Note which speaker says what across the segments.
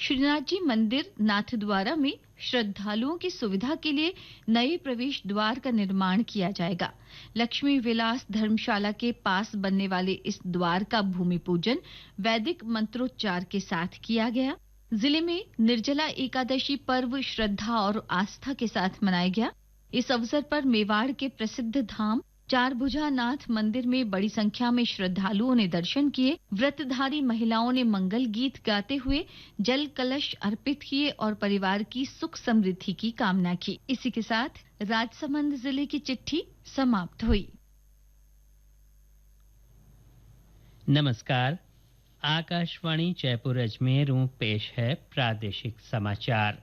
Speaker 1: श्रीनाथ जी मंदिर नाथद्वारा में श्रद्धालुओं की सुविधा के लिए नए प्रवेश द्वार का निर्माण किया जाएगा। लक्ष्मी विलास धर्मशाला के पास बनने वाले इस द्वार का भूमि पूजन वैदिक मंत्रोच्चार के साथ किया गया। जिले में निर्जला एकादशी पर्व श्रद्धा और आस्था के साथ मनाया गया। इस अवसर पर मेवाड़ के प्रसिद्ध धाम चारभुजा नाथ मंदिर में बड़ी संख्या में श्रद्धालुओं ने दर्शन किए। व्रतधारी महिलाओं ने मंगल गीत गाते हुए जल कलश अर्पित किए और परिवार की सुख समृद्धि की कामना की। इसी के साथ राजसमंद जिले की चिट्ठी समाप्त हुई।
Speaker 2: नमस्कार, आकाशवाणी जयपुर अजमेर पेश है प्रादेशिक समाचार।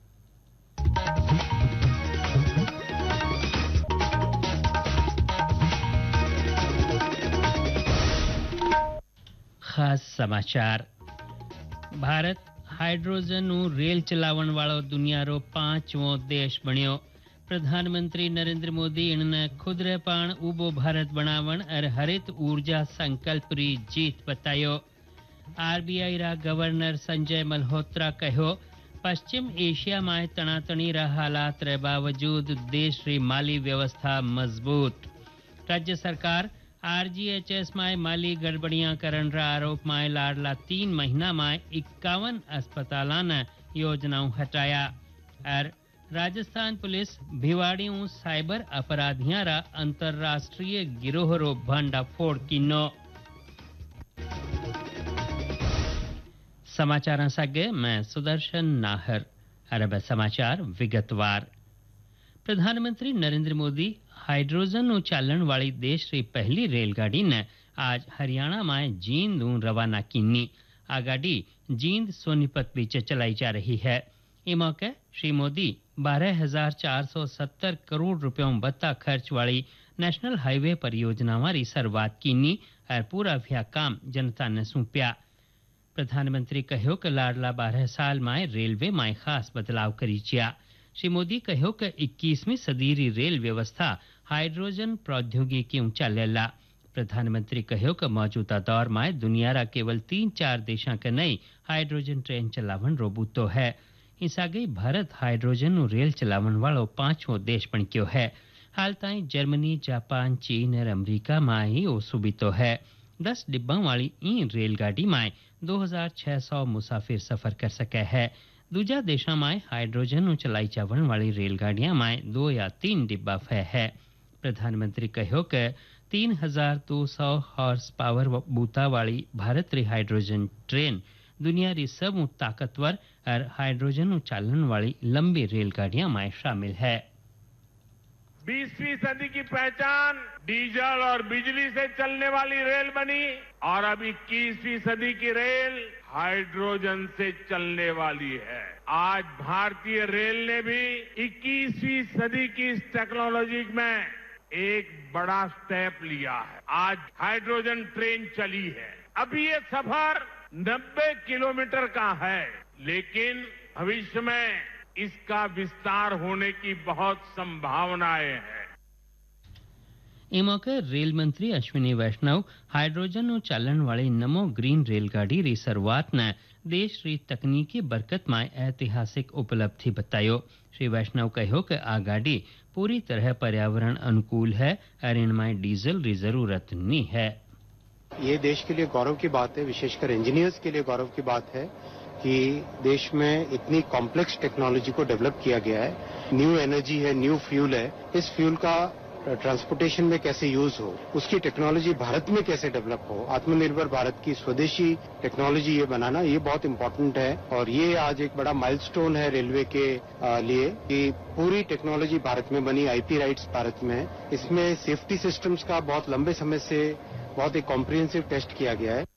Speaker 2: खास समाचार। भारत हाइड्रोजन रेल चलावण वालों दुनियारो 5वो देश बन्यो। प्रधानमंत्री नरेंद्र मोदी इनने खुदरे पण उबो भारत बनावण और हरित ऊर्जा संकल्प री जीत बतायो। आरबीआई रा गवर्नर संजय मल्होत्रा कहो, पश्चिम एशिया में तनातनी रा हालात रे बावजूद देश री माली व्यवस्था मजबूत। राज्य सरकार आरजीएचएस में माली गड़बड़ियां करन रा आरोप में लाडला 3 महीना में 51 अस्पतालान योजनाओं हटाया। और राजस्थान पुलिस भिवाड़ियों साइबर अपराधियां रा अंतरराष्ट्रीय गिरोह रो भंडाफोड़ किनो। समाचार सगे मैं सुदर्शन नाहर। अरब समाचार विगतवार। प्रधानमंत्री नरेंद्र मोदी हाइड्रोजन चालन वाली देश री पहली रेलगाड़ी ने आज हरियाणा में जींद रवाना कीनी। आ गाड़ी जींद सोनीपत बीच चलाई जा रही है। इस मौके श्री मोदी 12,470 करोड़ रुपयों बत्ता खर्च वाली नेशनल हाईवे परियोजना वाली शुरुआत कीनी और पूरा भ्या काम जनता ने सौंप्या। प्रधानमंत्री कहो कि लाडला 12 साल में रेलवे में खास बदलाव करी जिया। श्री मोदी कहो कि 21वीं सदी री रेल व्यवस्था हाइड्रोजन प्रौद्योगिकी चलेला। प्रधानमंत्री कहो कि मौजूदा दौर में दुनिया रा केवल 3-4 देशों के नई हाइड्रोजन ट्रेन चलावन रोबूतो है। इस आगे भारत हाइड्रोजन रेल चलावन वालों 5वो देश बन गयो है। हाल ताई जर्मनी, जापान, चीन और अमेरिका में ही ओ सुबितो है। 10 डिब्बा वाली ई रेलगाड़ी में 2600 मुसाफिर सफर कर सके है। दूजा देशों में हाइड्रोजन चलाई जावन वाली रेलगाड़ियां में 2 या 3 डिब्बा है। प्रधानमंत्री कहो कि 3200 हॉर्स पावर बूता वाली भारत री हाइड्रोजन ट्रेन दुनिया री सब ताकतवर और हाइड्रोजन चालन वाली लंबी रेलगाड़ियां में शामिल है।
Speaker 3: 20वीं सदी की पहचान डीजल और बिजली से चलने वाली रेल बनी और अब 21वीं सदी की रेल हाइड्रोजन से चलने वाली है। आज भारतीय रेल ने भी 21वीं सदी की इस टेक्नोलॉजी में एक बड़ा स्टेप लिया है। आज हाइड्रोजन ट्रेन चली है। अभी ये सफर 90 किलोमीटर का है, लेकिन भविष्य में इसका विस्तार होने की बहुत संभावनाएं हैं।
Speaker 2: इस मौके रेल मंत्री अश्विनी वैष्णव हाइड्रोजन चालन वाली नमो ग्रीन रेलगाड़ी री शुरुआत ने देश री तकनीकी बरकत में ऐतिहासिक उपलब्धि बतायो। श्री वैष्णव कहो कि आ गाड़ी पूरी तरह पर्यावरण अनुकूल है और इनमें डीजल री जरूरत नहीं है।
Speaker 4: ये देश के लिए गौरव की बात है, विशेषकर इंजीनियर्स के लिए गौरव की बात है कि देश में इतनी कॉम्प्लेक्स टेक्नोलॉजी को डेवलप किया गया है। न्यू एनर्जी है, न्यू फ्यूल है। इस फ्यूल का ट्रांसपोर्टेशन में कैसे यूज हो, उसकी टेक्नोलॉजी भारत में कैसे डेवलप हो, आत्मनिर्भर भारत की स्वदेशी टेक्नोलॉजी ये बनाना, ये बहुत इंपॉर्टेंट है। और ये आज एक बड़ा माइलस्टोन है रेलवे के लिए कि पूरी टेक्नोलॉजी भारत में बनी, आईपी राइट्स भारत में। इसमें सेफ्टी सिस्टम्स का बहुत लंबे समय से बहुत एक कॉम्प्रिहेंसिव टेस्ट किया गया है।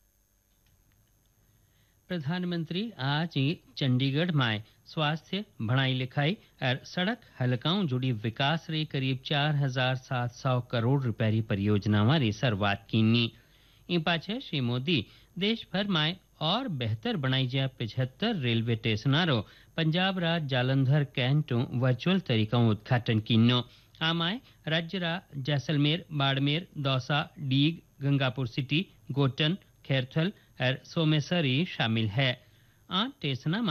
Speaker 2: प्रधानमंत्री आज चंडीगढ़ में स्वास्थ्य, पढ़ाई लिखाई और सड़क हलकाओं जुड़ी विकास रे करीब 4700 करोड़ रुपए री परियोजना वाली शुरुआत कीनी। इन पाछे श्री मोदी देश भर में और बेहतर बनाई जा 75 रेलवे स्टेशनारो पंजाब राज जालंधर कैंट वर्चुअल तरीका उद्घाटन कीनो। आमाय राज्य रा जैसलमेर, बाड़मेर, दौसा, डीग, गंगापुर सिटी, गोटन, खैरथल और सोमेसर शामिल है। 8 स्टेशन